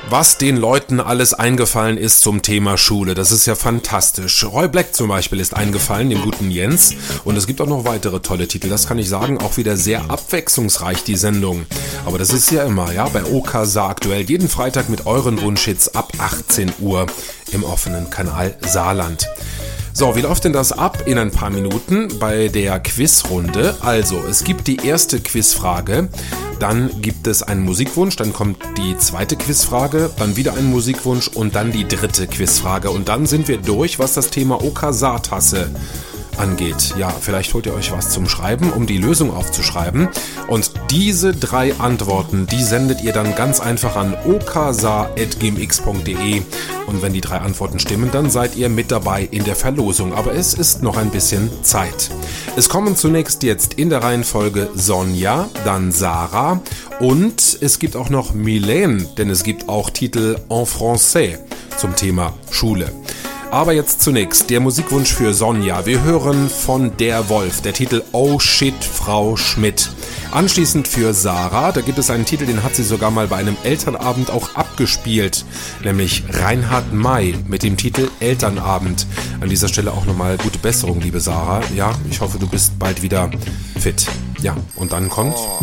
Was den Leuten alles eingefallen ist zum Thema Schule, das ist ja fantastisch. Roy Black zum Beispiel ist eingefallen, dem guten Jens. Und es gibt auch noch weitere tolle Titel, das kann ich sagen. Auch wieder sehr abwechslungsreich, die Sendung. Aber das ist ja immer, ja, bei OKSA aktuell. Jeden Freitag mit euren Wunschhits ab 18 Uhr im offenen Kanal Saarland. So, wie läuft denn das ab in ein paar Minuten bei der Quizrunde? Also, es gibt die erste Quizfrage, dann gibt es einen Musikwunsch, dann kommt die zweite Quizfrage, dann wieder ein Musikwunsch und dann die dritte Quizfrage. Und dann sind wir durch, was das Thema OKSA-Tasse angeht. Ja, vielleicht holt ihr euch was zum Schreiben, um die Lösung aufzuschreiben. Und diese 3 Antworten, die sendet ihr dann ganz einfach an oksa@gmx.de. Und wenn die 3 Antworten stimmen, dann seid ihr mit dabei in der Verlosung. Aber es ist noch ein bisschen Zeit. Es kommen zunächst jetzt in der Reihenfolge Sonja, dann Sarah und es gibt auch noch Mylène, denn es gibt auch Titel en français zum Thema Schule. Aber jetzt zunächst der Musikwunsch für Sonja. Wir hören von Der Wolf, der Titel Oh Shit, Frau Schmidt. Anschließend für Sarah, da gibt es einen Titel, den hat sie sogar mal bei einem Elternabend auch abgespielt, nämlich Reinhard May mit dem Titel Elternabend. An dieser Stelle auch nochmal gute Besserung, liebe Sarah. Ja, ich hoffe, du bist bald wieder fit. Ja, und dann kommt